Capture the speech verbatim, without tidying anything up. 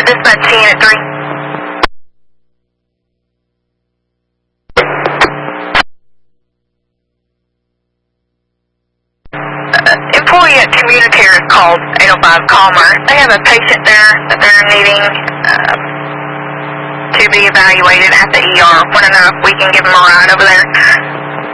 dispatch to Unit three. Uh, employee at Communicare is called eight oh five Calmer. They have a patient there that they're needing uh, to be evaluated at the E R. Want to know if we can give them a ride over there.